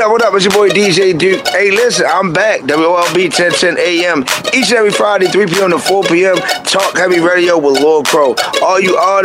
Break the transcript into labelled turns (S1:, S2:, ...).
S1: up? What up? It's your boy DJ Duke. Hey, listen, I'm back. WOLB 1010 AM. Each and every Friday, 3 p.m. to 4 p.m. Talk Heavy Radio with Lord Crow. All you artists.